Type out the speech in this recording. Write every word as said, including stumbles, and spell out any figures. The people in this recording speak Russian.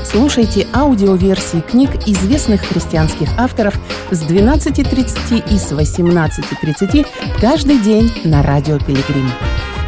Слушайте аудиоверсии книг известных христианских авторов с двенадцати тридцати и с восемнадцати тридцати каждый день на Радио Пилигрим.